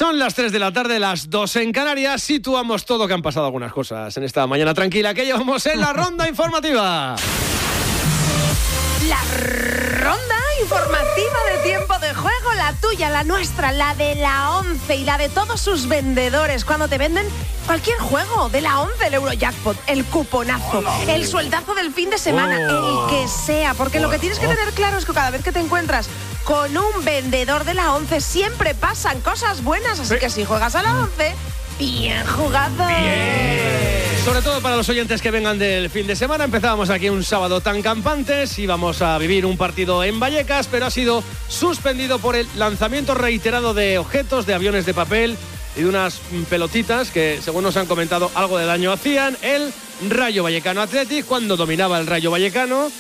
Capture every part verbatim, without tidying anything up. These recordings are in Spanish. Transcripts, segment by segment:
Son las tres de la tarde, las dos en Canarias. Situamos todo, que han pasado algunas cosas en esta mañana tranquila que llevamos en la ronda informativa. La ronda informativa de tiempo de juego, la tuya, la nuestra, la de la once y la de todos sus vendedores cuando te venden cualquier juego de la once, el Eurojackpot, el cuponazo, el sueldazo del fin de semana, oh. el que sea, porque oh. lo que tienes que tener claro es que cada vez que te encuentras con un vendedor de la once siempre pasan cosas buenas, así que si juegas a la once, bien jugado. Bien. Sobre todo para los oyentes que vengan del fin de semana. Empezábamos aquí un sábado tan campantes, íbamos a vivir un partido en Vallecas, pero ha sido suspendido por el lanzamiento reiterado de objetos, de aviones de papel y de unas pelotitas que, según nos han comentado, algo de daño hacían. El Rayo Vallecano Athletic, cuando dominaba el Rayo Vallecano,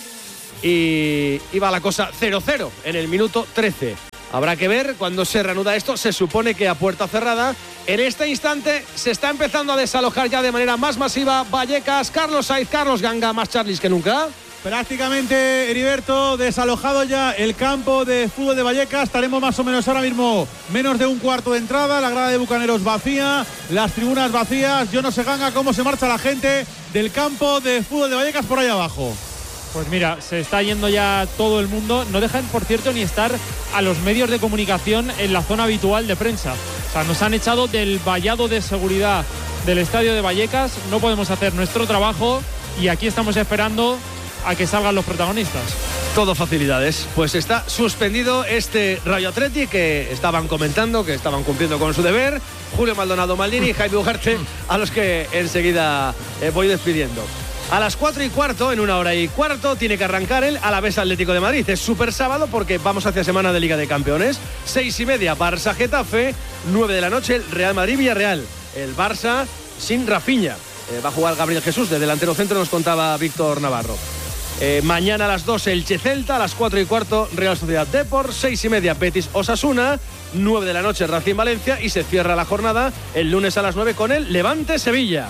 y iba la cosa cero cero en el minuto trece. Habrá que ver cuando se reanuda esto. Se supone que a puerta cerrada. En este instante se está empezando a desalojar ya de manera más masiva Vallecas. Carlos Saiz, Carlos Ganga, más Charlis que nunca. Prácticamente, Heriberto, desalojado ya el campo de fútbol de Vallecas. Estaremos más o menos ahora mismo menos de un cuarto de entrada. La grada de Bucaneros vacía, las tribunas vacías. Yo no sé, Ganga, cómo se marcha la gente del campo de fútbol de Vallecas por ahí abajo. Pues mira, se está yendo ya todo el mundo. No dejan, por cierto, ni estar a los medios de comunicación en la zona habitual de prensa. O sea, nos han echado del vallado de seguridad del estadio de Vallecas. No podemos hacer nuestro trabajo y aquí estamos esperando a que salgan los protagonistas. Todo facilidades. Pues está suspendido este Rayo Athletic, que estaban comentando, que estaban cumpliendo con su deber. Julio Maldonado Maldini y Jaime Ugarte, a los que enseguida eh, voy despidiendo. A las cuatro y cuarto, en una hora y cuarto, tiene que arrancar el Alavés Atlético de Madrid. Es súper sábado porque vamos hacia semana de Liga de Campeones. Seis y media, Barça Getafe. Nueve de la noche, el Real Madrid Villarreal. El Barça sin Rafinha. Eh, va a jugar Gabriel Jesús, de delantero centro, nos contaba Víctor Navarro. Eh, mañana a las dos, Elche Celta. A las cuatro y cuarto, Real Sociedad Depor. Seis y media, Betis Osasuna. Nueve de la noche, Racing Valencia. Y se cierra la jornada el lunes a las nueve con el Levante Sevilla.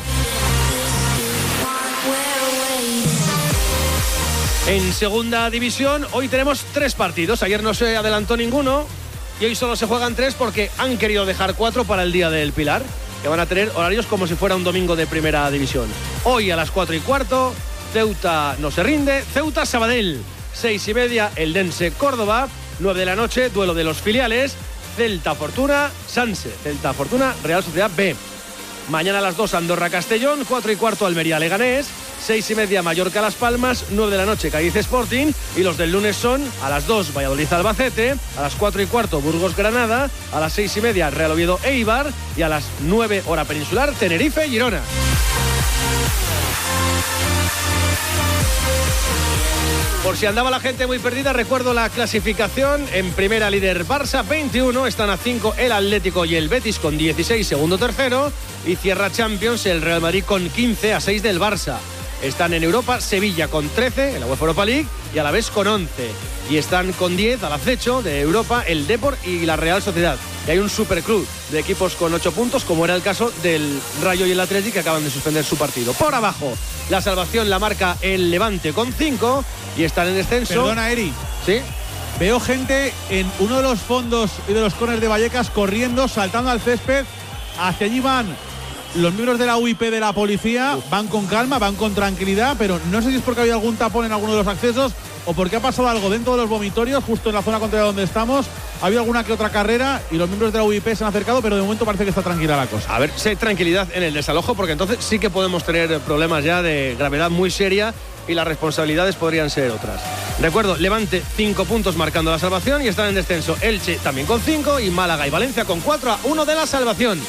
En segunda división, hoy tenemos tres partidos. Ayer no se adelantó ninguno y hoy solo se juegan tres porque han querido dejar cuatro para el Día del Pilar, que van a tener horarios como si fuera un domingo de primera división. Hoy a las cuatro y cuarto, Ceuta no se rinde, Ceuta Sabadell. Seis y media, Eldense Córdoba. Nueve de la noche, duelo de los filiales, Celta Fortuna, Sanse. Celta Fortuna, Real Sociedad B. Mañana a las dos, Andorra Castellón. Cuatro y cuarto, Almería Leganés. Seis y media, Mallorca Las Palmas. Nueve de la noche, Cádiz Sporting. Y los del lunes son a las dos, Valladolid Albacete. A las cuatro y cuarto, Burgos Granada. A las seis y media, Real Oviedo Eibar. Y a las nueve, hora peninsular, Tenerife Girona. Por si andaba la gente muy perdida, recuerdo la clasificación. En primera, líder Barça, veintiuno. Están a cinco el Atlético y el Betis con dieciséis, segundo tercero. Y cierra Champions el Real Madrid con quince, a seis del Barça. Están en Europa Sevilla con trece en la UEFA Europa League y Alavés con once. Y están con diez al acecho de Europa el Depor y la Real Sociedad. Y hay un superclub de equipos con ocho puntos, como era el caso del Rayo y el Athletic, que acaban de suspender su partido. Por abajo, la salvación la marca el Levante con cinco y están en descenso. Perdona, Eri. ¿Sí? Veo gente en uno de los fondos y de los corners de Vallecas corriendo, saltando al césped. Hacia allí van los miembros de la U I P de la policía. Uf. Van con calma, van con tranquilidad, pero no sé si es porque había algún tapón en alguno de los accesos o porque ha pasado algo dentro de los vomitorios, justo en la zona contraria donde estamos. Ha habido alguna que otra carrera y los miembros de la U I P se han acercado, pero de momento parece que está tranquila la cosa. A ver, si hay tranquilidad en el desalojo, porque entonces sí que podemos tener problemas ya de gravedad muy seria y las responsabilidades podrían ser otras. Recuerdo, Levante cinco puntos marcando la salvación y están en descenso Elche también con cinco y Málaga y Valencia con cuatro a uno de la salvación.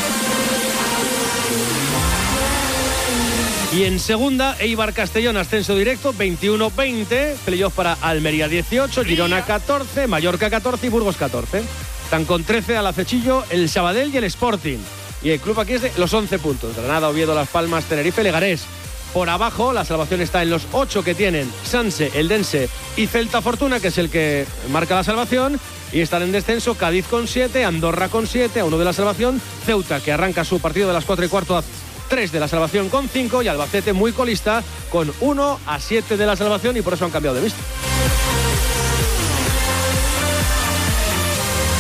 Y en segunda, Eibar Castellón, ascenso directo, veintiuno veinte. Playoff para Almería dieciocho, Girona catorce, Mallorca catorce y Burgos catorce. Están con trece al acechillo el Sabadell y el Sporting. Y el club aquí es de los once puntos. Granada, Oviedo, Las Palmas, Tenerife, Leganés. Por abajo, la salvación está en los ocho que tienen Sanse, Eldense y Celta Fortuna, que es el que marca la salvación. Y están en descenso Cádiz con siete, Andorra con siete, a uno de la salvación. Ceuta, que arranca su partido de las cuatro y cuarto a tres de la salvación con cinco y Albacete muy colista con uno a siete de la salvación y por eso han cambiado de vista.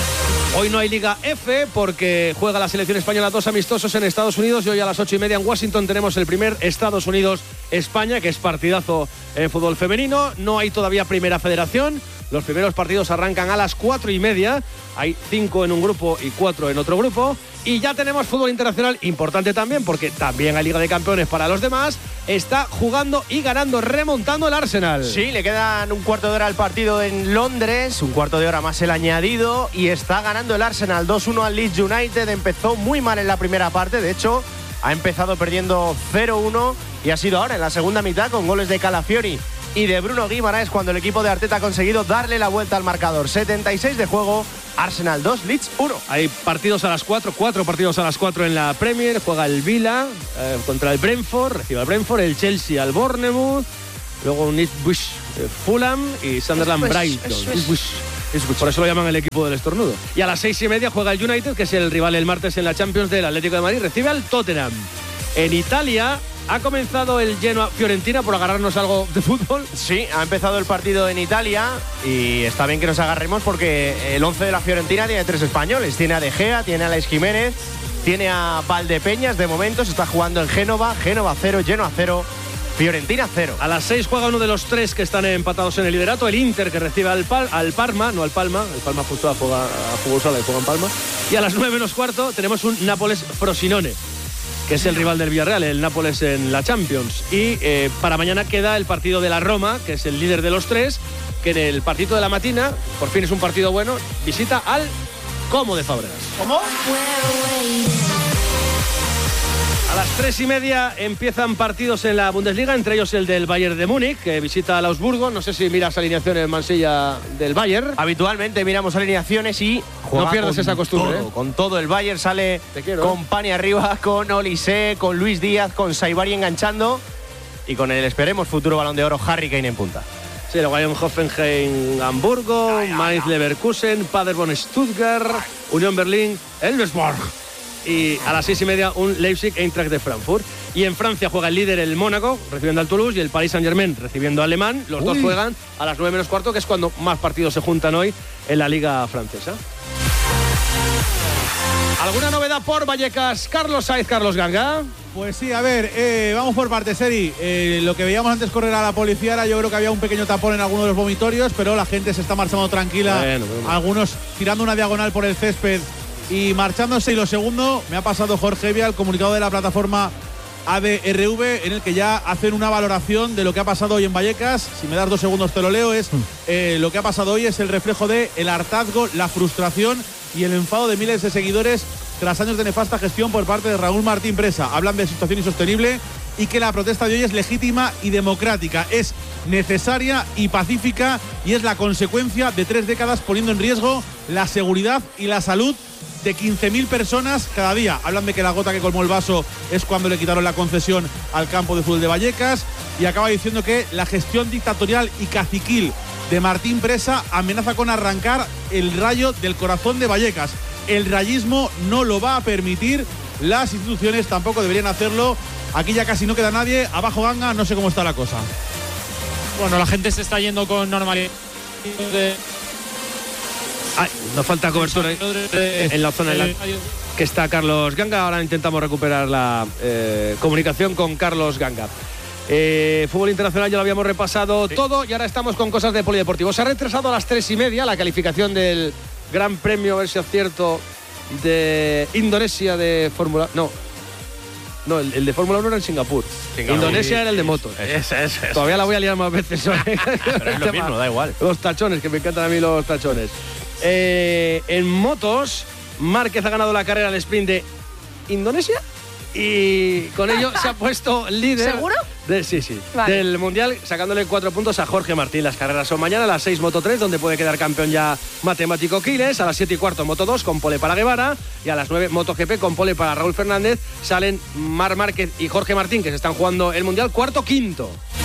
Hoy no hay Liga F porque juega la selección española dos amistosos en Estados Unidos y hoy a las ocho y media en Washington tenemos el primer Estados Unidos-España, que es partidazo en fútbol femenino. No hay todavía primera federación. Los primeros partidos arrancan a las cuatro y media. Hay cinco en un grupo y cuatro en otro grupo. Y ya tenemos fútbol internacional, importante también, porque también hay Liga de Campeones para los demás. Está jugando y ganando, remontando el Arsenal. Sí, le quedan un cuarto de hora al partido en Londres, un cuarto de hora más el añadido, y está ganando el Arsenal dos uno al Leeds United. Empezó muy mal en la primera parte, de hecho, ha empezado perdiendo cero uno y ha sido ahora en la segunda mitad con goles de Calafiori y de Bruno Guimaraes cuando el equipo de Arteta ha conseguido darle la vuelta al marcador. setenta y seis de juego, Arsenal dos, Leeds uno. Hay partidos a las cuatro, cuatro partidos a las cuatro en la Premier. Juega el Villa eh, contra el Brentford, recibe al Brentford, el Chelsea al Bournemouth, luego un Ipswich eh, Fulham y Sunderland Brighton. Ipswich. Por eso lo llaman el equipo del estornudo. Y a las seis y media juega el United, que es el rival el martes en la Champions del Atlético de Madrid, recibe al Tottenham. En Italia ha comenzado el Genoa Fiorentina, por agarrarnos algo de fútbol. Sí, ha empezado el partido en Italia y está bien que nos agarremos porque el once de la Fiorentina tiene tres españoles. Tiene a De Gea, tiene a Alex Jiménez, tiene a Valdepeñas. De momento se está jugando en Génova. Génova cero, Genoa cero, Fiorentina cero. A las seis juega uno de los tres que están empatados en el liderato, el Inter, que recibe al, Pal, al Parma, no al Palma. El Palma justo a jugar a fútbol sala y juega en Palma. Y a las nueve menos cuarto tenemos un Nápoles-Frosinone, que es el rival del Villarreal, el Nápoles en la Champions. Y eh, para mañana queda el partido de la Roma, que es el líder de los tres, que en el partido de la matina, por fin es un partido bueno, visita al Como de Fábregas. ¿Cómo? A las tres y media empiezan partidos en la Bundesliga, entre ellos el del Bayern de Múnich, que visita al Augsburgo. No sé si miras alineaciones, Mansilla, del Bayern. Habitualmente miramos alineaciones y no pierdas esa costumbre. Todo, ¿eh? Con todo el Bayern sale quiero, con ¿eh? Pani arriba, con Olise, con Luis Díaz, con Saibari enganchando y con el, esperemos, futuro Balón de Oro Harry Kane en punta. Sí, luego hay un Hoffenheim Hamburgo, Mainz Leverkusen, Paderborn Stuttgart, Unión Berlín, Elversberg. Y a las seis y media un Leipzig Eintracht de Frankfurt. Y en Francia juega el líder, el Mónaco, recibiendo al Toulouse, y el Paris Saint-Germain recibiendo al Le Mans. Los Uy. dos juegan a las nueve menos cuarto, que es cuando más partidos se juntan hoy en la Liga Francesa. ¿Alguna novedad por Vallecas? Carlos Sainz, Carlos Ganga. Pues sí, a ver, eh, vamos por partes, Eri. Eh, lo que veíamos antes correr a la policía era, yo creo que había un pequeño tapón en algunos de los vomitorios, pero la gente se está marchando tranquila. Bueno, bueno. Algunos tirando una diagonal por el césped y marchándose. Y lo segundo, me ha pasado Jorge Evia, el comunicado de la plataforma A D R V, en el que ya hacen una valoración de lo que ha pasado hoy en Vallecas. Si me das dos segundos te lo leo. Es eh, lo que ha pasado hoy es el reflejo de el hartazgo, la frustración y el enfado de miles de seguidores tras años de nefasta gestión por parte de Raúl Martín Presa. Hablan de situación insostenible y que la protesta de hoy es legítima y democrática, es necesaria y pacífica y es la consecuencia de tres décadas poniendo en riesgo la seguridad y la salud de quince mil personas cada día. Hablan de que la gota que colmó el vaso es cuando le quitaron la concesión al campo de fútbol de Vallecas, y acaba diciendo que la gestión dictatorial y caciquil de Martín Presa amenaza con arrancar el rayo del corazón de Vallecas. El rayismo no lo va a permitir, las instituciones tampoco deberían hacerlo. Aquí ya casi no queda nadie, abajo Ganga, no sé cómo está la cosa. Bueno, la gente se está yendo con normalidad. Ay, nos falta cobertura en la zona en la que está Carlos Ganga. Ahora intentamos recuperar la eh, comunicación con Carlos Ganga. Eh, fútbol internacional ya lo habíamos repasado sí. todo y ahora estamos con cosas de polideportivo. Se ha retrasado a las tres y media la calificación del Gran Premio, a ver si acierto, de Indonesia de Fórmula... No, no, el, el de Fórmula uno era en Singapur. Singapur. Indonesia sí, era el de motos. Es, es, es, Todavía la voy a liar más veces. Pero es lo mismo, da igual. Los tachones, que me encantan a mí los tachones. Eh, en motos, Márquez ha ganado la carrera al sprint de Indonesia y con ello se ha puesto líder. ¿Seguro? De, sí, sí. Vale. Del Mundial, sacándole cuatro puntos a Jorge Martín. Las carreras son mañana a las seis Moto tres, donde puede quedar campeón ya matemático Quiles. A las siete y cuarto Moto dos con pole para Guevara. Y a las nueve MotoGP con pole para Raúl Fernández. Salen Mar Márquez y Jorge Martín, que se están jugando el Mundial cuarto quinto.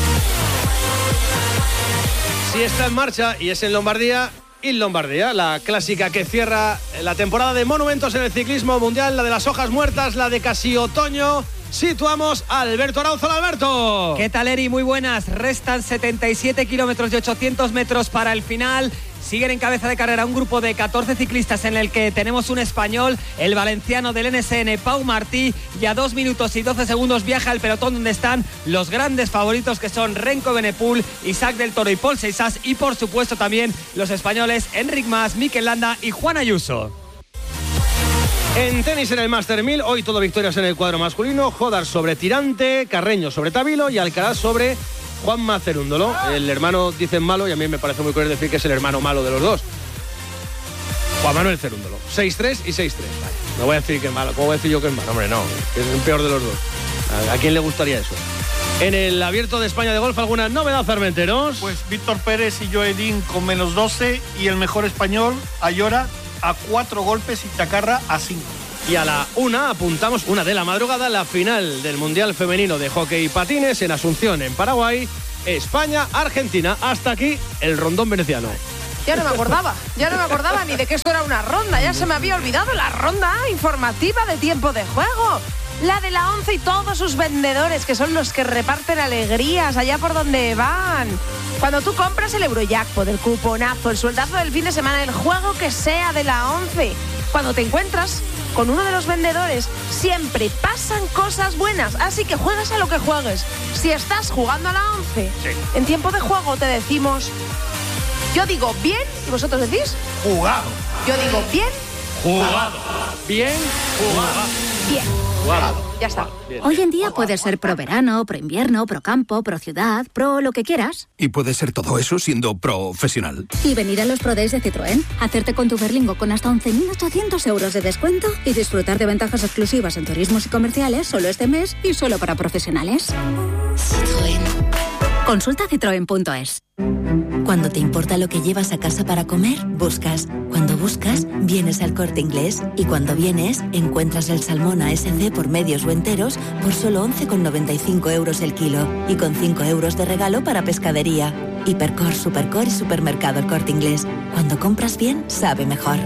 Si está en marcha y es en Lombardía, in Lombardía, la clásica que cierra la temporada de monumentos en el ciclismo mundial, la de las hojas muertas, la de casi otoño. Situamos a Alberto Arauzo. Alberto. ¿Qué tal, Eri? Muy buenas. Restan setenta y siete kilómetros y ochocientos metros para el final. siguen en cabeza de carrera un grupo de catorce ciclistas en el que tenemos un español, el valenciano del N S N, Pau Martí, y a dos minutos y doce segundos viaja el pelotón donde están los grandes favoritos que son Renko Benepul, Isaac del Toro y Paul Seixas, y por supuesto también los españoles Enric Mas, Mikel Landa y Juan Ayuso. En tenis en el Master mil, hoy todo victorias en el cuadro masculino. Jodar sobre Tirante, Carreño sobre Tabilo y Alcaraz sobre Juanma Cerúndolo. El hermano dicen malo y a mí me parece muy cruel decir que es el hermano malo de los dos. Juan Manuel Cerúndolo. seis tres y seis tres. Vale. No voy a decir que es malo. ¿Cómo voy a decir yo que es malo? Hombre, no. Que es el peor de los dos. ¿A, ¿A quién le gustaría eso? En el Abierto de España de golf, ¿alguna novedad, Armenteros? Pues Víctor Pérez y Joedín con menos doce y el mejor español, Ayora, a cuatro golpes y Chacarra a cinco. Y a la una apuntamos, una de la madrugada, la final del Mundial Femenino de Hockey y Patines en Asunción, en Paraguay. España-Argentina. Hasta aquí el rondón veneciano. Ya no me acordaba, ya no me acordaba ni de que esto era una ronda, ya se me había olvidado la ronda informativa de tiempo de juego. La de la once y todos sus vendedores, que son los que reparten alegrías allá por donde van. Cuando tú compras el Eurojackpot, el cuponazo, el sueldazo del fin de semana, el juego que sea de la once, cuando te encuentras con uno de los vendedores, siempre pasan cosas buenas. Así que juegas a lo que juegues. Si estás jugando a la once, sí. En tiempo de juego te decimos... Yo digo bien y vosotros decís... Jugado. Yo digo bien... Jugado. Bien, jugado. Bien. Jugado. Ya está. Bien. Hoy en día puedes ser pro verano, pro invierno, pro campo, pro ciudad, pro lo que quieras. Y puedes ser todo eso siendo profesional. Y venir a los Pro Days de Citroën, hacerte con tu Berlingo con hasta once mil ochocientos euros de descuento y disfrutar de ventajas exclusivas en turismos y comerciales solo este mes y solo para profesionales. Citroën. Consulta citroen punto es. Cuando te importa lo que llevas a casa para comer, buscas. Cuando buscas, vienes al Corte Inglés. Y cuando vienes, encuentras el salmón A S C por medios o enteros por solo once con noventa y cinco euros el kilo. Y con cinco euros de regalo para pescadería. Hipercor, Supercor y Supermercado El Corte Inglés. Cuando compras bien, sabe mejor.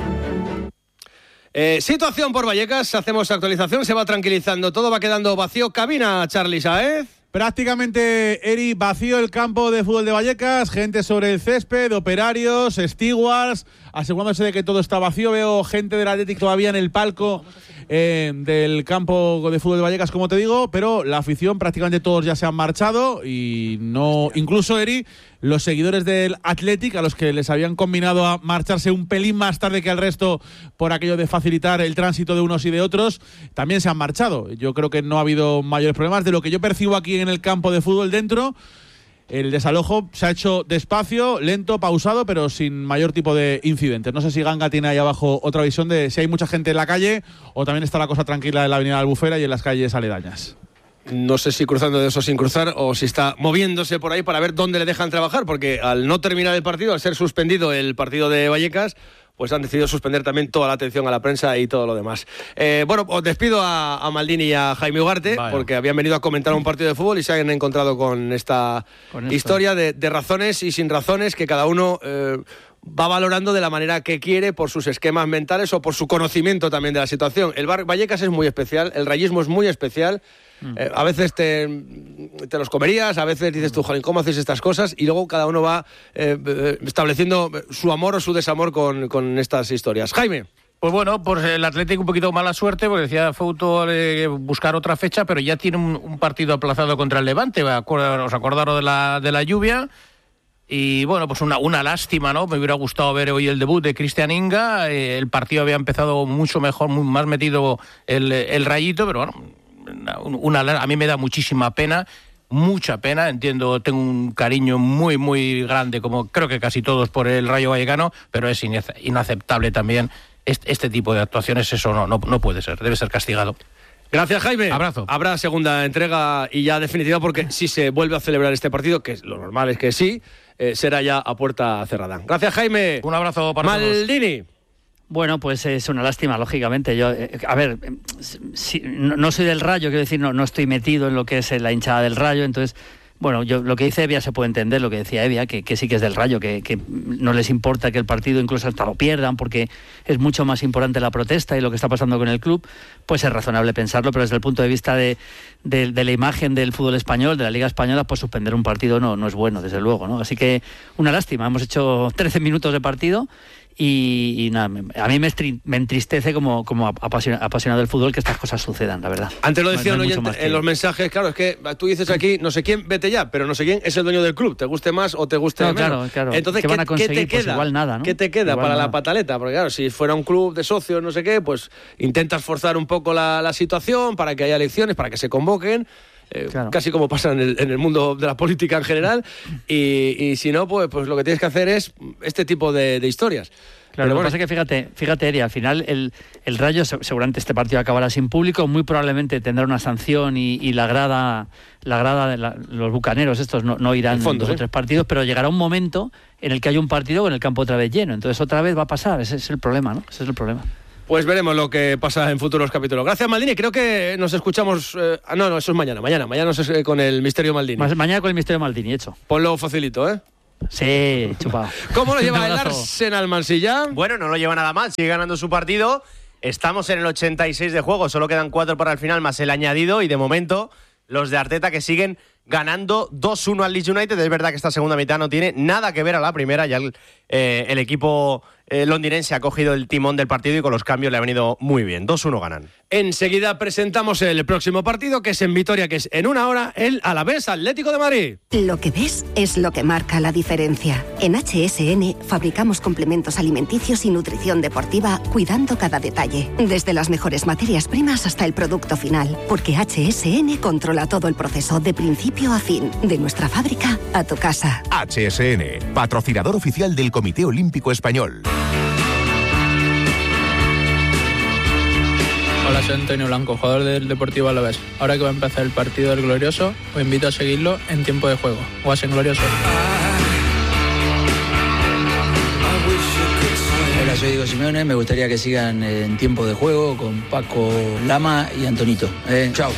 Eh, situación por Vallecas, hacemos actualización, se va tranquilizando, todo va quedando vacío. Cabina, Charly Saez. Prácticamente, Eri, vacío el campo de fútbol de Vallecas, gente sobre el césped, operarios, stewards, asegurándose de que todo está vacío. Veo gente del Athletic todavía en el palco eh, del campo de fútbol de Vallecas, como te digo, pero la afición prácticamente todos ya se han marchado y no, incluso, Eri, los seguidores del Athletic, a los que les habían combinado a marcharse un pelín más tarde que al resto por aquello de facilitar el tránsito de unos y de otros, también se han marchado. Yo creo que no ha habido mayores problemas. De lo que yo percibo aquí en el campo de fútbol dentro, el desalojo se ha hecho despacio, lento, pausado, pero sin mayor tipo de incidentes. No sé si Ganga tiene ahí abajo otra visión de si hay mucha gente en la calle o también está la cosa tranquila en la avenida Albufera y en las calles aledañas. No sé si cruzando de eso sin cruzar o si está moviéndose por ahí para ver dónde le dejan trabajar, porque al no terminar el partido, al ser suspendido el partido de Vallecas, pues han decidido suspender también toda la atención a la prensa y todo lo demás. Eh, bueno, os despido a, a Maldini y a Jaime Ugarte, Vaya. porque habían venido a comentar un partido de fútbol y se han encontrado con esta con historia de, de razones y sin razones que cada uno... Eh, va valorando de la manera que quiere por sus esquemas mentales o por su conocimiento también de la situación. El Bar Vallecas es muy especial, el rayismo es muy especial. Mm. Eh, a veces te, te los comerías, a veces dices tú, jolín, ¿cómo haces estas cosas? Y luego cada uno va eh, estableciendo su amor o su desamor con, con estas historias. Jaime. Pues bueno, pues el Atlético un poquito mala suerte, porque decía Fouto eh, buscar otra fecha, pero ya tiene un, un partido aplazado contra el Levante. Os acordaron de la, de la lluvia. Y bueno, pues una, una lástima, ¿no? Me hubiera gustado ver hoy el debut de Cristian Inga. Eh, el partido había empezado mucho mejor, muy, más metido el, el Rayito, pero bueno, una, a mí me da muchísima pena, mucha pena. Entiendo, tengo un cariño muy, muy grande, como creo que casi todos, por el Rayo Vallecano, pero es inaceptable también este, este tipo de actuaciones. Eso no, no, no puede ser, debe ser castigado. Gracias, Jaime. Abrazo. Habrá segunda entrega y ya definitiva, porque si se vuelve a celebrar este partido, que lo normal es que sí, eh, será ya a puerta cerrada. Gracias, Jaime. Un abrazo para todos. Maldini. Bueno, pues es una lástima, lógicamente. Yo, eh, a ver, si, no, no soy del Rayo, quiero decir, no, no estoy metido en lo que es la hinchada del Rayo, entonces Bueno, yo lo que dice Evia se puede entender, lo que decía Evia, que, que sí que es del Rayo, que, que no les importa que el partido incluso hasta lo pierdan, porque es mucho más importante la protesta y lo que está pasando con el club, pues es razonable pensarlo, pero desde el punto de vista de, de, de la imagen del fútbol español, de la Liga Española, pues suspender un partido no, no es bueno, desde luego, ¿no? Así que una lástima, hemos hecho trece minutos de partido. Y, y nada, a mí me, estri- me entristece como, como apasionado, apasionado del fútbol que estas cosas sucedan, la verdad. Antes lo decía no, un no oyente que... en los mensajes, claro, es que tú dices aquí, no sé quién, vete ya, pero no sé quién es el dueño del club, te guste más o te guste no, menos. Claro, claro. Entonces, ¿qué, ¿qué, van a conseguir? ¿qué te queda? Pues igual nada, ¿no? ¿Qué te queda igual para nada. la pataleta? Porque claro, si fuera un club de socios, no sé qué, pues intentas forzar un poco la, la situación para que haya elecciones, para que se convoquen. Eh, claro. Casi como pasa en el, en el mundo de la política en general, y, y si no, pues, pues lo que tienes que hacer es este tipo de, de historias. Claro, Pero lo que bueno. pasa es que fíjate, fíjate, Eri, al final el, el Rayo, seguramente este partido acabará sin público, muy probablemente tendrá una sanción y, y la grada, la grada de la, los bucaneros estos no, no irán fondo, dos ¿eh? o tres partidos, pero llegará un momento en el que hay un partido con el campo otra vez lleno, entonces otra vez va a pasar, ese es el problema, ¿no? Ese es el problema. Pues veremos lo que pasa en futuros capítulos. Gracias, Maldini. Creo que nos escuchamos... Eh, ah, no, no, eso es mañana. Mañana, mañana nos es, con el Misterio Maldini. Mañana con el Misterio Maldini, hecho. Ponlo facilito, ¿eh? Sí, chupado. ¿Cómo lo lleva el Arsenal, Mansilla? Bueno, no lo lleva nada mal, sigue ganando su partido. Estamos en el ochenta y seis de juego, solo quedan cuatro para el final más el añadido y de momento los de Arteta que siguen ganando dos uno al Leeds United. Es verdad que esta segunda mitad no tiene nada que ver a la primera, ya el, eh, el equipo eh, londinense ha cogido el timón del partido y con los cambios le ha venido muy bien. dos uno ganan. Enseguida presentamos el próximo partido, que es en Vitoria, que es en una hora, el Alavés Atlético de Madrid. Lo que ves es lo que marca la diferencia. En H S N fabricamos complementos alimenticios y nutrición deportiva cuidando cada detalle, desde las mejores materias primas hasta el producto final, porque H S N controla todo el proceso de principio a fin, de nuestra fábrica a tu casa. H S N, patrocinador oficial del Comité Olímpico Español. Hola, soy Antonio Blanco, jugador del Deportivo Alavés. Ahora que va a empezar el partido del Glorioso, os invito a seguirlo en tiempo de juego. Guasen Glorioso. Hola, soy Diego Simeone. Me gustaría que sigan en tiempo de juego con Paco Lama y Antonito. Eh, chao.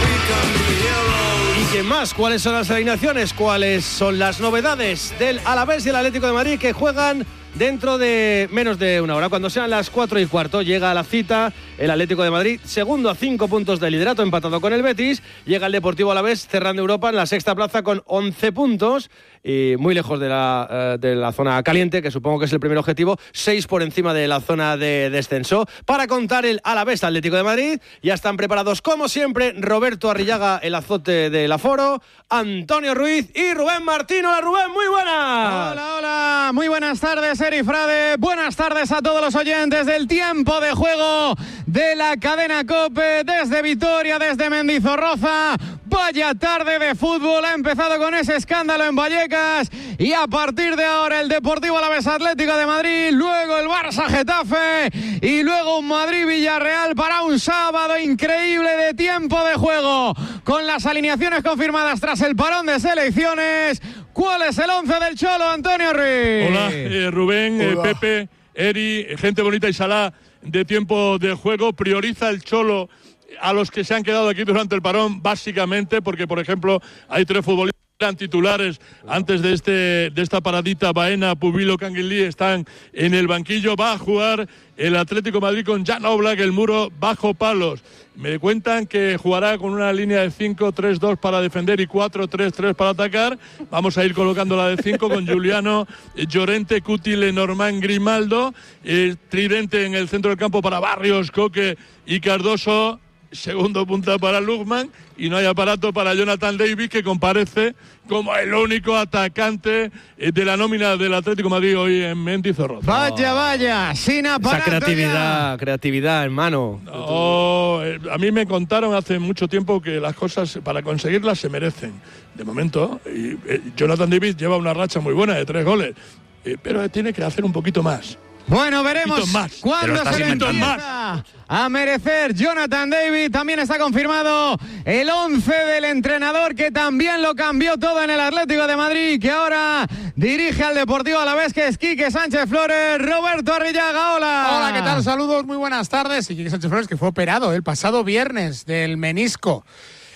¿Y qué más? ¿Cuáles son las alineaciones? ¿Cuáles son las novedades del Alavés y el Atlético de Madrid que juegan dentro de menos de una hora? Cuando sean las cuatro y cuarto llega a la cita el Atlético de Madrid, segundo a cinco puntos de liderato, empatado con el Betis. Llega el Deportivo Alavés cerrando Europa en la sexta plaza con once puntos y muy lejos de la, eh, de la zona caliente, que supongo que es el primer objetivo, seis por encima de la zona de descenso. Para contar el Alavés Atlético de Madrid, ya están preparados como siempre Roberto Arrillaga, el azote del aforo, Antonio Ruiz y Rubén Martín. Hola Rubén, muy buenas. Hola, hola, muy buenas tardes Eri Frade, buenas tardes a todos los oyentes del tiempo de juego de la cadena COPE, desde Vitoria, desde Mendizorroza. Vaya tarde de fútbol, ha empezado con ese escándalo en Vallecas y a partir de ahora el Deportivo Alavés Atlético de Madrid, luego el Barça Getafe y luego un Madrid Villarreal para un sábado increíble de tiempo de juego con las alineaciones confirmadas tras el parón de selecciones. ¿Cuál es el once del Cholo, Antonio Ruiz? Hola, eh, Rubén, eh, Pepe, Eri, gente bonita y Salá de tiempo de juego. Prioriza el Cholo a los que se han quedado aquí durante el parón, básicamente porque, por ejemplo, hay tres futbolistas titulares antes de este de esta paradita. Baena, Pubilo, Canguilí están en el banquillo. Va a jugar el Atlético de Madrid con Jan Oblak, el muro bajo palos. Me cuentan que jugará con una línea de cinco tres dos para defender y cuatro tres tres para atacar. Vamos a ir colocando la de cinco con Giuliano, Llorente, Cuti, Lenormand, Grimaldo, el tridente en el centro del campo para Barrios, Coque y Cardoso. Segundo punta para Lugman y no hay aparato para Jonathan Davis, que comparece como el único atacante de la nómina del Atlético de Madrid hoy en Mendizorroza. Vaya, vaya, sin aparato. Esa creatividad, ya. creatividad, hermano. No, a mí me contaron hace mucho tiempo que las cosas para conseguirlas se merecen. De momento, y, eh, Jonathan Davis lleva una racha muy buena de tres goles, eh, pero tiene que hacer un poquito más. Bueno, veremos cuándo se le empieza más. a merecer Jonathan David. También está confirmado el once del entrenador que también lo cambió todo en el Atlético de Madrid, que ahora dirige al Deportivo Alavés, que es Quique Sánchez Flores. Roberto Arrillaga, hola. Hola, ¿qué tal? Saludos, muy buenas tardes. Y Quique Sánchez Flores, que fue operado el pasado viernes del menisco.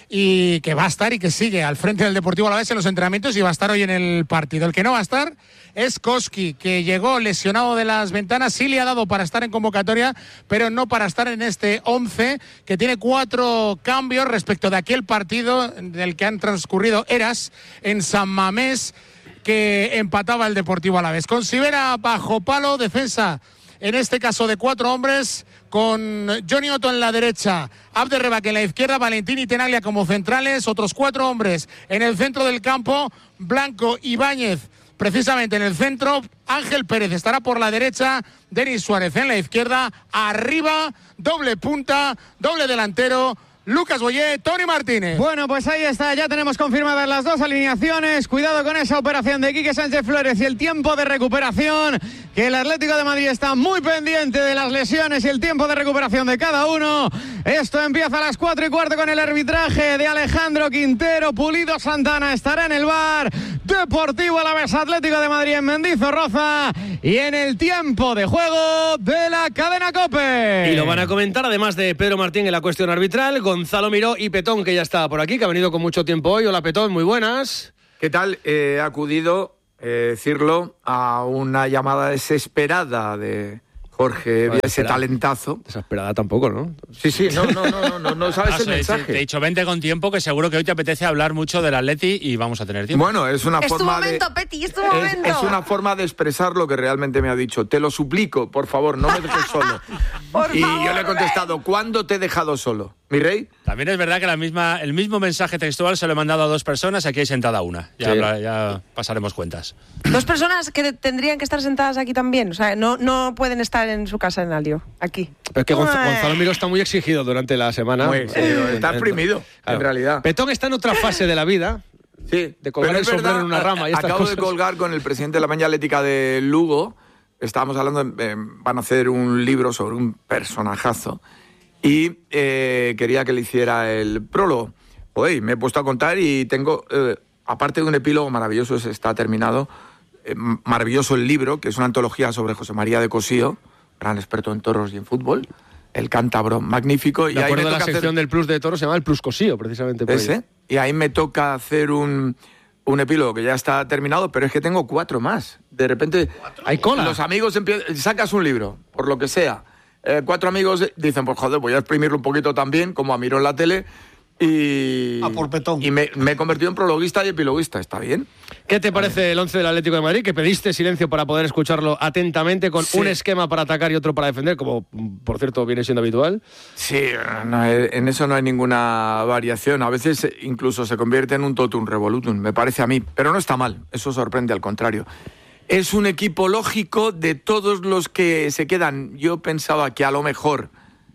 y que va a estar y que sigue al frente del Deportivo Alavés en los entrenamientos y va a estar hoy en el partido. El que no va a estar es Koski, que llegó lesionado de las ventanas, sí le ha dado para estar en convocatoria, pero no para estar en este once, que tiene cuatro cambios respecto de aquel partido del que han transcurrido eras en San Mamés, que empataba el Deportivo Alavés. Con Sivera bajo palo, defensa en este caso de cuatro hombres, con Johnny Otto en la derecha, Abderrebak en la izquierda, Valentín y Tenaglia como centrales, otros cuatro hombres en el centro del campo, Blanco, Ibáñez precisamente en el centro, Ángel Pérez estará por la derecha, Denis Suárez en la izquierda, arriba, doble punta, doble delantero, Lucas Boyé, Tony Martínez. Bueno, pues ahí está, ya tenemos confirmadas las dos alineaciones. Cuidado con esa operación de Quique Sánchez Flores y el tiempo de recuperación, que el Atlético de Madrid está muy pendiente de las lesiones y el tiempo de recuperación de cada uno. Esto empieza a las cuatro y cuarto con el arbitraje de Alejandro Quintero. Pulido Santana estará en el bar. Deportivo Alavés, Atlético de Madrid en Mendizorroza, y en el tiempo de juego de la cadena COPE. Y lo van a comentar, además de Pedro Martín en la cuestión arbitral, Gonzalo Miró y Petón, que ya está por aquí, que ha venido con mucho tiempo hoy. Hola Petón, muy buenas. ¿Qué tal? He acudido, eh, decirlo, a una llamada desesperada de Jorge, Vale, ese espera. talentazo. Desesperada tampoco, ¿no? Sí, sí, no, no, no, no, no, no sabes Ah, el sí, mensaje. Te he dicho, vente con tiempo, que seguro que hoy te apetece hablar mucho del Atleti y vamos a tener tiempo. Bueno, es una Es tu forma momento, de... Peti, es tu Es, momento. es una forma de expresar lo que realmente me ha dicho. Te lo suplico, por favor, no me dejes solo. Por y favor, yo le he contestado, ¿cuándo te he dejado solo? ¿Mi rey? También es verdad que la misma, el mismo mensaje textual se lo he mandado a dos personas, aquí hay sentada una. Ya, Sí. habla- ya pasaremos cuentas. Dos personas que tendrían que estar sentadas aquí también. O sea, no, no pueden estar en su casa en Alio, aquí. Pero es que Gonz- Ay. Gonzalo Miró está muy exigido durante la semana. Muy exigido, Eh, está en- exprimido, en realidad. Petón está en otra fase de la vida. Sí, de colgar pero el es sombrero verdad, en una rama y estas acabo cosas. de colgar con el presidente de la Peña Atlética de Lugo. Estábamos hablando, de, eh, van a hacer un libro sobre un personajazo y eh, quería que le hiciera el prólogo. Oye, me he puesto a contar y tengo, eh, aparte de un epílogo maravilloso, ese está terminado, eh, maravilloso el libro, que es una antología sobre José María de Cosío, gran experto en toros y en fútbol, el cántabro magnífico. Me y ahí acuerdo me de la toca sección hacer- del Plus de Toro, se llama el Plus Cosío, precisamente. Por ese. ello. Y ahí me toca hacer un, un epílogo que ya está terminado, pero es que tengo cuatro más. De repente, hay cola. Los amigos empiezan, sacas un libro, por lo que sea. Eh, cuatro amigos dicen, pues joder, voy a exprimirlo un poquito también, como a Miró en la tele. Y, A por petón. y me, me he convertido en prologuista y epiloguista. ¿Está bien? ¿Qué te parece el once del Atlético de Madrid? Que pediste silencio para poder escucharlo atentamente, con Sí. un esquema para atacar y otro para defender, como por cierto viene siendo habitual. Sí, no, en eso no hay ninguna variación. A veces incluso se convierte en un totum revolutum, me parece a mí. Pero no está mal, eso sorprende, al contrario. Es un equipo lógico de todos los que se quedan. Yo pensaba que a lo mejor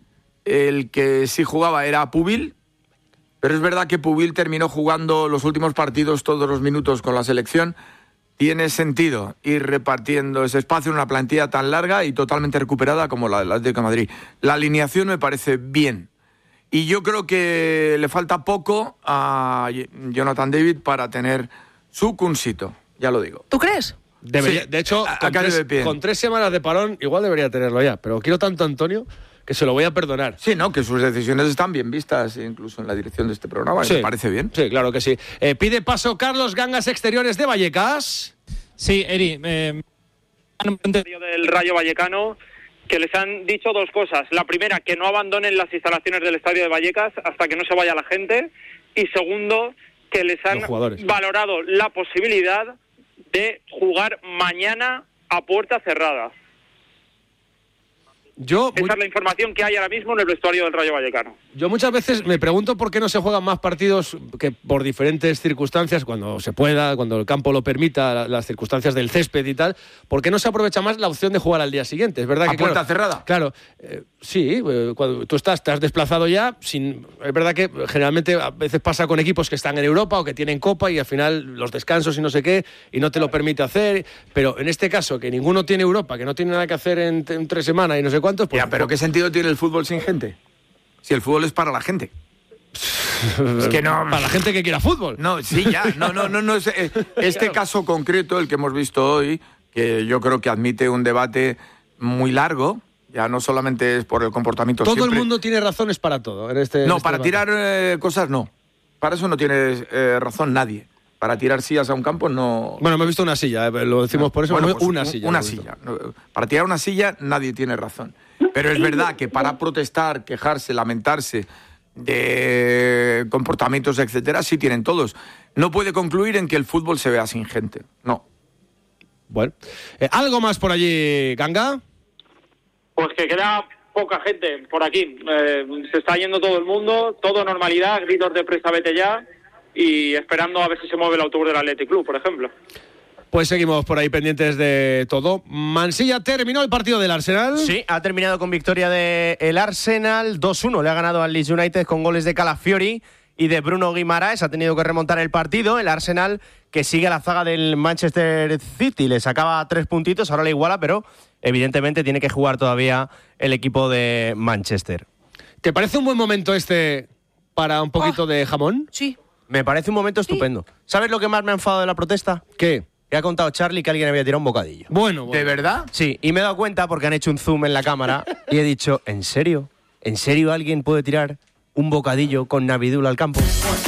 el que sí jugaba era Pubil, pero es verdad que Pubil terminó jugando los últimos partidos todos los minutos con la selección. Tiene sentido ir repartiendo ese espacio en una plantilla tan larga y totalmente recuperada como la del Atlético de Madrid. La alineación me parece bien. Y yo creo que le falta poco a Jonathan David para tener su cunsito, ya lo digo. ¿Tú crees? Debería- Sí, de hecho, a- con acá tres, de pie. con tres semanas de parón, igual debería tenerlo ya. Pero quiero tanto a Antonio que se lo voy a perdonar. Sí, no, que sus decisiones están bien vistas, incluso en la dirección de este programa, y Sí. me parece bien. Sí, claro que sí. Eh, pide paso Carlos Gangas, exteriores de Vallecas. Sí, Eri, eh, del Rayo Vallecano, que les han dicho dos cosas. La primera, que no abandonen las instalaciones del estadio de Vallecas hasta que no se vaya la gente. Y segundo, que les han Los jugadores. valorado la posibilidad de jugar mañana a puerta cerrada. Yo, Esa es la información que hay ahora mismo en el vestuario del Rayo Vallecano. Yo muchas veces me pregunto por qué no se juegan más partidos que por diferentes circunstancias, cuando se pueda, cuando el campo lo permita, la- las circunstancias del césped y tal, ¿por qué no se aprovecha más la opción de jugar al día siguiente? Es verdad ¿A que puerta claro, cerrada? Claro, eh, sí, eh, cuando tú estás, te has desplazado ya, sin, es verdad que generalmente a veces pasa con equipos que están en Europa o que tienen Copa y al final los descansos y no sé qué, y no te lo permite hacer, pero en este caso, que ninguno tiene Europa, que no tiene nada que hacer en, en tres semanas y no sé cuántos, pues... Ya, pero ¿qué sentido tiene el fútbol sin gente? Si el fútbol es para la gente. Es que no... Para la gente que quiera fútbol. No, sí, ya. No, no, no, no. es- eh, Este caso concreto, el que hemos visto hoy, que yo creo que admite un debate muy largo, ya no solamente es por el comportamiento Todo siempre- el mundo tiene razones para todo en este... en No, este para debate. tirar eh, cosas no. para eso no tiene eh, razón nadie. Para tirar sillas a un campo no... Bueno, hemos visto una silla, eh, lo decimos no, por eso, bueno, pues, una un, silla. Una silla. Para tirar una silla nadie tiene razón. Pero es verdad que para protestar, quejarse, lamentarse de comportamientos, etcétera, sí tienen todos. No puede concluir en que el fútbol se vea sin gente, no. Bueno, eh, ¿algo más por allí, Ganga? Pues que queda poca gente por aquí. Eh, se está yendo todo el mundo, todo normalidad, gritos de presa, vete ya, y esperando a ver si se mueve el autobús del Athletic Club, por ejemplo. Pues seguimos por ahí pendientes de todo. Mansilla, ¿terminó el partido del Arsenal? Sí, ha terminado con victoria del Arsenal. dos uno le ha ganado al Leeds United con goles de Calafiori y de Bruno Guimaraes. Ha tenido que remontar el partido. El Arsenal, que sigue a la zaga del Manchester City, le sacaba tres puntitos, ahora le iguala, pero evidentemente tiene que jugar todavía el equipo de Manchester. ¿Te parece un buen momento este para un poquito oh, de jamón? Sí. Me parece un momento estupendo. Sí. ¿Sabes lo que más me ha enfadado de la protesta? ¿Qué? Que ha contado Charlie que alguien había tirado un bocadillo. Bueno, bueno. ¿De verdad? Sí, y me he dado cuenta porque han hecho un zoom en la cámara y he dicho, ¿en serio? ¿En serio alguien puede tirar un bocadillo con Navidul al campo?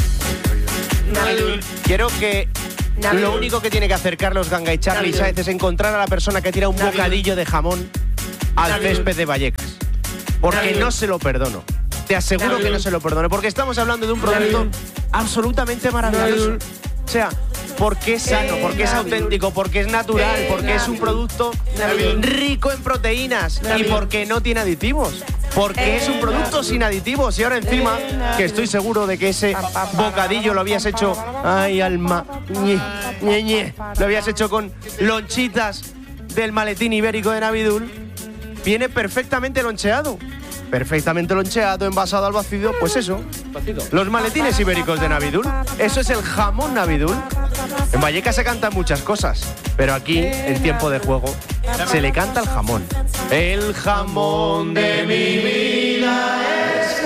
Navidul. Quiero que Navidul. Lo único que tiene que hacer Carlos Ganga y Charlie Navidul. Sáez es encontrar a la persona que tira un Navidul. Bocadillo de jamón al Navidul. Césped de Vallecas. Porque Navidul. No se lo perdono. Te aseguro Navidul. Que no se lo perdono. Porque estamos hablando de un producto Navidul. Absolutamente maravilloso. Navidul. O sea, porque es sano, porque es auténtico, porque es natural, porque es un producto rico en proteínas y porque no tiene aditivos. Porque es un producto sin aditivos. Y ahora encima, que estoy seguro de que ese bocadillo lo habías hecho, ay alma, ñe, ñe, ñe, lo habías hecho con lonchitas del maletín ibérico de Navidul, viene perfectamente loncheado. Perfectamente loncheado, envasado al vacío, pues eso, los maletines ibéricos de Navidul, eso es el jamón Navidul. En Vallecas se cantan muchas cosas, pero aquí, en tiempo de juego, se le canta el jamón. El jamón de mi vida es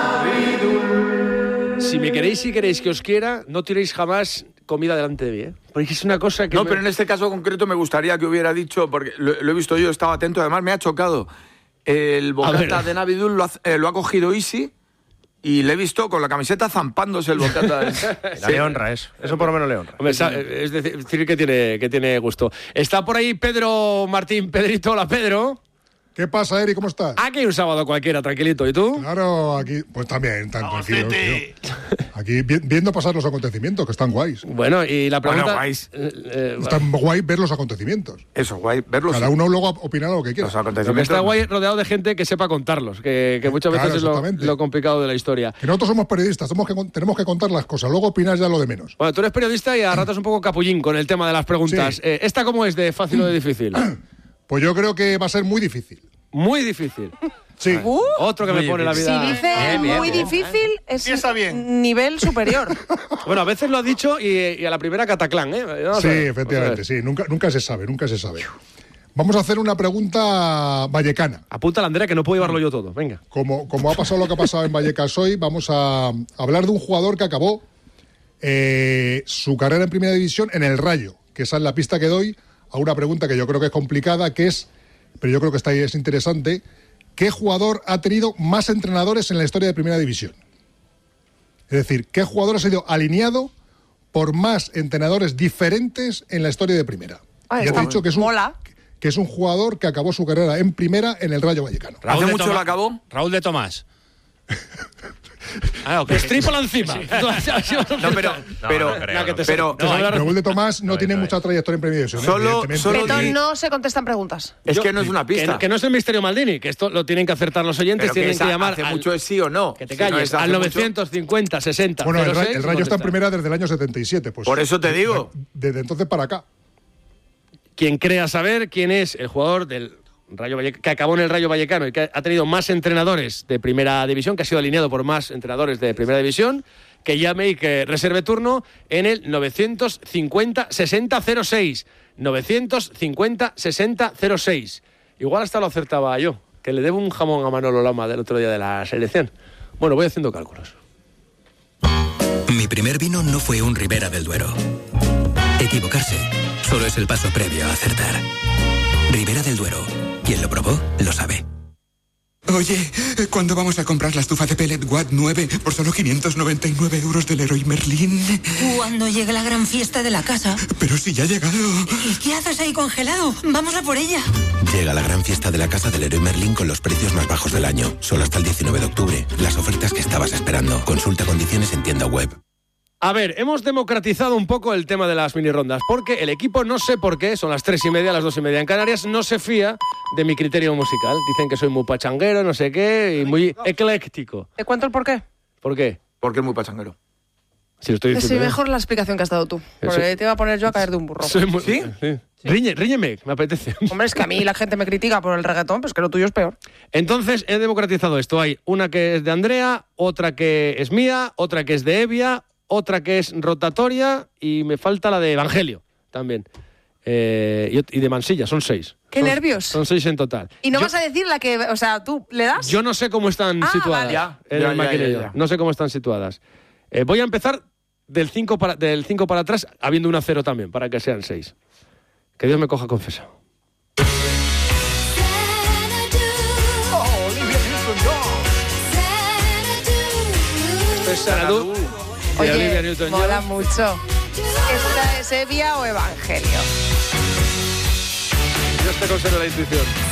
Navidul. Si me queréis y queréis que os quiera, no tiréis jamás comida delante de mí, ¿eh? Porque es una cosa que... No, me... pero en este caso concreto me gustaría que hubiera dicho, porque lo, lo he visto yo, estaba atento, además me ha chocado. El bocata de Navidul lo ha, eh, lo ha cogido Isi y le he visto con la camiseta zampándose el bocata. Sí. Le honra eso. Eso por lo menos le honra. Hombre, es decir, que tiene, que tiene gusto. Está por ahí Pedro Martín. Pedrito, hola Pedro. ¿Qué pasa, Eri? ¿Cómo estás? Aquí un sábado cualquiera, tranquilito. ¿Y tú? Claro, aquí, pues también, tan tranquilo. Aquí vi, viendo pasar los acontecimientos, que están guays. Bueno, y la pregunta... Bueno, guays. Eh, eh, están guay ver los acontecimientos. Eso, guay, verlos. Cada uno luego opina lo que quiera. Los acontecimientos. Está guay rodeado de gente que sepa contarlos, que, que muchas claro, veces es lo, lo complicado de la historia. Que nosotros somos periodistas, somos que, tenemos que contar las cosas, luego opinas ya lo de menos. Bueno, tú eres periodista y a ratos un poco capullín con el tema de las preguntas. Sí. Eh, ¿Esta cómo es, de fácil o de difícil? Pues yo creo que va a ser muy difícil. Muy difícil. Sí. Uh, Otro que me pone la vida. Si dice bien, bien, muy bien, difícil, es bien. nivel superior. Bueno, a veces lo ha dicho y, y a la primera cataclán, ¿eh? No, sí, efectivamente, sí. Nunca, nunca se sabe, nunca se sabe. Vamos a hacer una pregunta vallecana. Apunta a la Andrea, que no puedo llevarlo yo todo. Venga. Como, como ha pasado lo que ha pasado en Vallecas hoy, vamos a hablar de un jugador que acabó eh, su carrera en Primera División en el Rayo, que esa es la pista que doy a una pregunta que yo creo que es complicada, que es, pero yo creo que esta es interesante. ¿Qué jugador ha tenido más entrenadores en la historia de Primera División? Es decir, ¿qué jugador ha sido alineado por más entrenadores diferentes en la historia de Primera? Ay, ya te he dicho que es, un, mola. que es un jugador que acabó su carrera en Primera en el Rayo Vallecano. ¿Hace mucho Tomás, lo acabó? Raúl de Tomás. Ah, okay. Estrípala encima. Sí. No, pero, pero, no, no creo, no, no, pero, no, no, Raúl de Tomás no, no tiene no, mucha trayectoria en Primera División. Solo, solo Beto, no se contestan preguntas. Es Yo, que no es una pista. Que, que no es el misterio Maldini, que esto lo tienen que acertar los oyentes, pero tienen que, que esa, llamar. Hace al, mucho es sí o no. Que te calles. Si no al novecientos cincuenta, sesenta. Bueno, cero el, seis, el Rayo está en Primera desde el año setenta y siete. Pues, por eso te digo. Desde entonces para acá. Quien crea saber quién es el jugador del Rayo Vallecano, que acabó en el Rayo Vallecano y que ha tenido más entrenadores de Primera División, que ha sido alineado por más entrenadores de Primera División, que llame y que reserve turno en el novecientos cincuenta, sesenta, cero seis. novecientos cincuenta, sesenta, cero seis. Igual hasta lo acertaba yo, que le debo un jamón a Manolo Lama del otro día de la selección. Bueno, voy haciendo cálculos. Mi primer vino no fue un Ribera del Duero. Equivocarse solo es el paso previo a acertar. Ribera del Duero. Quien lo probó, lo sabe. Oye, ¿cuándo vamos a comprar la estufa de pellet Watt nueve por solo quinientos noventa y nueve euros del Leroy Merlin? Cuando llegue la gran fiesta de la casa. Pero si ya ha llegado. ¿Y qué haces ahí congelado? Vamos a por ella. Llega la gran fiesta de la casa del Leroy Merlin con los precios más bajos del año. Solo hasta el diecinueve de octubre. Las ofertas que estabas esperando. Consulta condiciones en tienda web. A ver, hemos democratizado un poco el tema de las mini rondas, porque el equipo, no sé por qué, son las tres y media, las dos y media en Canarias, no se fía de mi criterio musical. Dicen que soy muy pachanguero, no sé qué, y muy ecléctico. ¿Te cuento el por qué? ¿Por qué? Porque es muy pachanguero. Si lo estoy Es diciendo. mejor la explicación que has dado tú, porque Eso- te iba a poner yo a caer de un burro. Soy muy- ¿Sí? Sí. Riñe, ríñeme, me apetece. Hombre, es que a mí la gente me critica por el reggaetón, pues que lo tuyo es peor. Entonces, he democratizado esto. Hay una que es de Andrea, otra que es mía, otra que es de Evia, otra que es rotatoria y me falta la de Evangelio también. Eh, y, y de Mansilla, son seis. ¡Qué Son- nervios! Son seis en total. Y no Yo- vas a decir la que, o sea, tú le das. Yo no sé cómo están Ah, situadas vale. Ya, en ya, el ya, maquinillo. ya, ya. No sé cómo están situadas. Eh, voy a empezar del cinco para, del cinco para atrás, habiendo una cero también, para que sean seis. Que Dios me coja confesado. Esto es Sanadú de Olivia Oye, Newton-John. mola mucho. ¿Esta es Evia o Evangelio? Dios te conserve la intuición.